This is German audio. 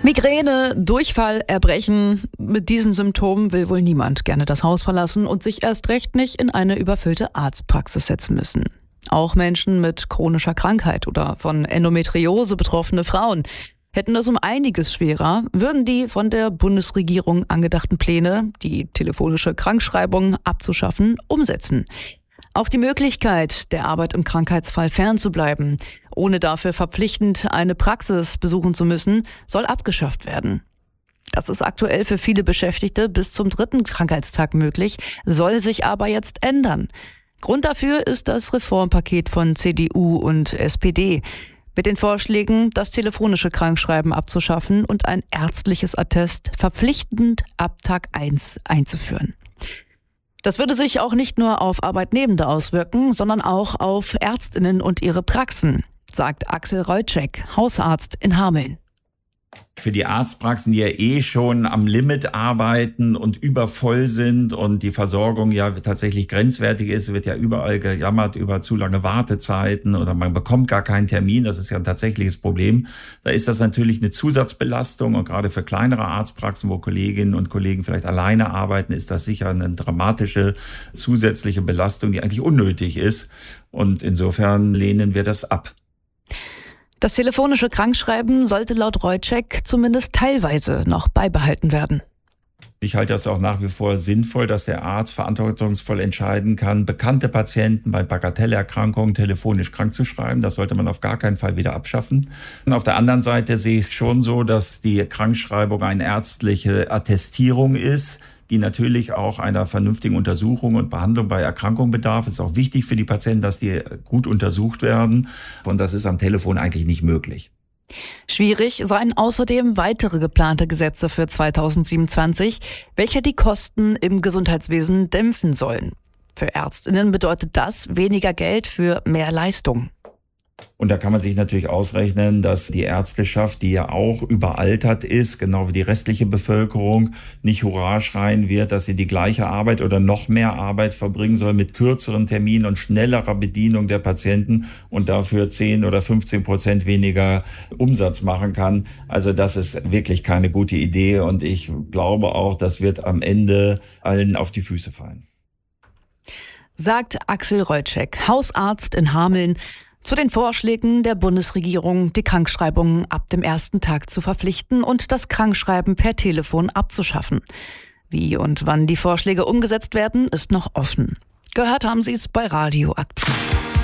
Migräne, Durchfall, Erbrechen. Mit diesen Symptomen will wohl niemand gerne das Haus verlassen und sich erst recht nicht in eine überfüllte Arztpraxis setzen müssen. Auch Menschen mit chronischer Krankheit oder von Endometriose betroffene Frauen hätten es um einiges schwerer, würden die von der Bundesregierung angedachten Pläne, die telefonische Krankschreibung abzuschaffen, umsetzen. Auch die Möglichkeit, der Arbeit im Krankheitsfall fernzubleiben, ohne dafür verpflichtend eine Praxis besuchen zu müssen, soll abgeschafft werden. Das ist aktuell für viele Beschäftigte bis zum 3. Krankheitstag möglich, soll sich aber jetzt ändern. Grund dafür ist das Reformpaket von CDU und SPD. Mit den Vorschlägen, das telefonische Krankschreiben abzuschaffen und ein ärztliches Attest verpflichtend ab Tag 1 einzuführen. Das würde sich auch nicht nur auf Arbeitnehmende auswirken, sondern auch auf ÄrztInnen und ihre Praxen, sagt Axel Reutschek, Hausarzt in Hameln. Für die Arztpraxen, die ja schon am Limit arbeiten und übervoll sind und die Versorgung ja tatsächlich grenzwertig ist, wird ja überall gejammert über zu lange Wartezeiten oder man bekommt gar keinen Termin. Das ist ja ein tatsächliches Problem. Da ist das natürlich eine Zusatzbelastung und gerade für kleinere Arztpraxen, wo Kolleginnen und Kollegen vielleicht alleine arbeiten, ist das sicher eine dramatische zusätzliche Belastung, die eigentlich unnötig ist. Und insofern lehnen wir das ab. Das telefonische Krankschreiben sollte laut Reutschek zumindest teilweise noch beibehalten werden. Ich halte das auch nach wie vor sinnvoll, dass der Arzt verantwortungsvoll entscheiden kann, bekannte Patienten bei Bagatellerkrankungen telefonisch krank zu schreiben. Das sollte man auf gar keinen Fall wieder abschaffen. Und auf der anderen Seite sehe ich es schon so, dass die Krankschreibung eine ärztliche Attestierung ist, die natürlich auch einer vernünftigen Untersuchung und Behandlung bei Erkrankungen bedarf. Es ist auch wichtig für die Patienten, dass die gut untersucht werden. Und das ist am Telefon eigentlich nicht möglich. Schwierig seien außerdem weitere geplante Gesetze für 2027, welche die Kosten im Gesundheitswesen dämpfen sollen. Für ÄrztInnen bedeutet das weniger Geld für mehr Leistung. Und da kann man sich natürlich ausrechnen, dass die Ärzteschaft, die ja auch überaltert ist, genau wie die restliche Bevölkerung, nicht Hurra schreien wird, dass sie die gleiche Arbeit oder noch mehr Arbeit verbringen soll mit kürzeren Terminen und schnellerer Bedienung der Patienten und dafür 10 oder 15% weniger Umsatz machen kann. Also das ist wirklich keine gute Idee und ich glaube auch, das wird am Ende allen auf die Füße fallen. Sagt Axel Reutschek, Hausarzt in Hameln, zu den Vorschlägen der Bundesregierung, die Krankschreibungen ab dem ersten Tag zu verpflichten und das Krankschreiben per Telefon abzuschaffen. Wie und wann die Vorschläge umgesetzt werden, ist noch offen. Gehört haben Sie es bei Radio Aktiv.